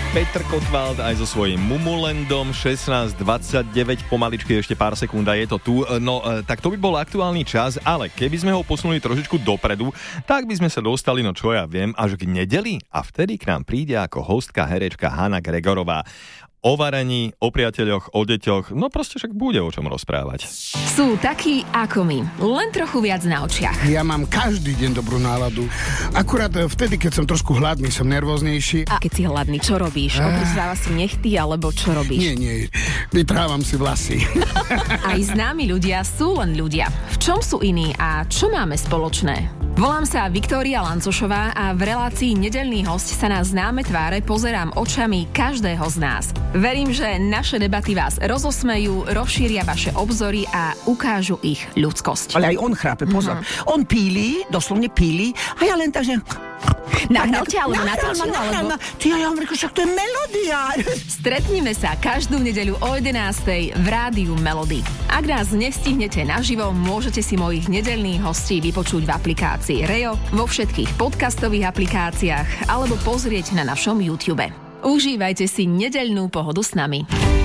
Petr Kotwald aj so svojím Mumulendom 16:29, pomaličky ešte pár sekúnd a je to tu. No, tak to by bol aktuálny čas, ale keby sme ho posunuli trošičku dopredu, tak by sme sa dostali, no čo ja viem, až k nedeli a vtedy k nám príde ako hostka herečka Hanna Gregorová. O varení, o priateľoch, o deťoch, no proste však bude o čom rozprávať. Sú takí ako my, len trochu viac na očiach. Ja mám každý deň dobrú náladu. Akurát vtedy, keď som trošku hladný, som nervóznejší. A keď si hladný, čo robíš? Obrizáva si nechty, alebo čo robíš? Nie, vyprávam si vlasy. Aj známi ľudia sú len ľudia. V čom sú iní a čo máme spoločné? Volám sa Viktória Lancošová a v relácii Nedeľný hosť sa na známe tváre pozerám očami každého z nás. Verím, že naše debaty vás rozosmejú, rozšíria vaše obzory a ukážu ich ľudskosť. Ale aj on chrápe, pozor. On píli, doslovne píli, a ja len tak, že... Nahrálte alebo natočil? Ty, ja vám reku, však to je melódia. Stretnime sa každú nedeľu o 11:00 v rádiu Melody. Ak nás nestihnete naživo, môžete si mojich nedeľných hostí vypočuť v aplikácii Reo, vo všetkých podcastových aplikáciách alebo pozrieť na našom YouTube. Užívajte si nedeľnú pohodu s nami.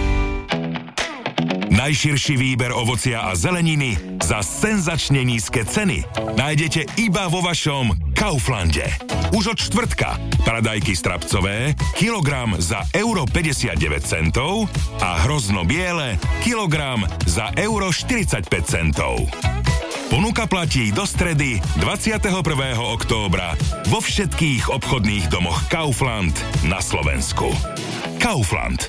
Najširší výber ovocia a zeleniny za senzačne nízke ceny nájdete iba vo vašom Kauflande. Už od štvrtka paradajky strapcové kilogram za euro 59 centov a hrozno biele kilogram za euro 45 centov. Ponuka platí do stredy 21. októbra vo všetkých obchodných domoch Kaufland na Slovensku. Kaufland.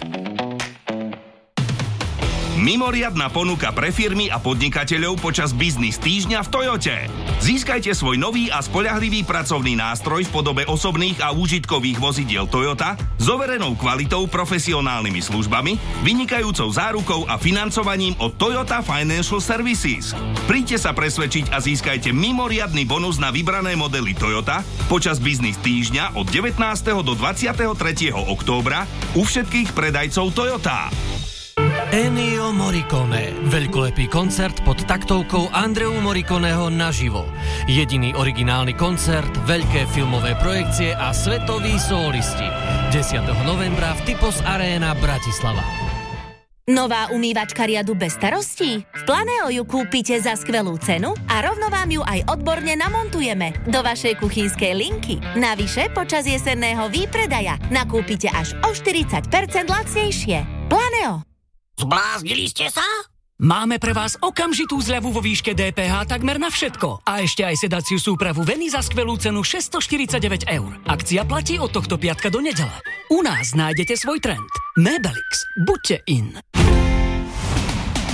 Mimoriadna ponuka pre firmy a podnikateľov počas biznis týždňa v Toyote. Získajte svoj nový a spoľahlivý pracovný nástroj v podobe osobných a úžitkových vozidiel Toyota s overenou kvalitou, profesionálnymi službami, vynikajúcou zárukou a financovaním od Toyota Financial Services. Príďte sa presvedčiť a získajte mimoriadny bonus na vybrané modely Toyota počas biznis týždňa od 19. do 23. októbra u všetkých predajcov Toyota. Ennio Morricone. Veľkolepý koncert pod taktovkou Andreu Morriconeho naživo. Jediný originálny koncert, veľké filmové projekcie a svetoví solisti. 10. novembra v Typos Arena Bratislava. Nová umývačka riadu bez starostí? V Planeo ju kúpite za skvelú cenu a rovno vám ju aj odborne namontujeme do vašej kuchynskej linky. Navyše, počas jesenného výpredaja nakúpite až o 40% lacnejšie. Planeo. Zbláznili ste sa? Máme pre vás okamžitú zľavu vo výške DPH takmer na všetko. A ešte aj sedaciu súpravu Veny za skvelú cenu 649 €. Akcia platí od tohto piatka do nedele. U nás nájdete svoj trend. Mebelix. Buďte in.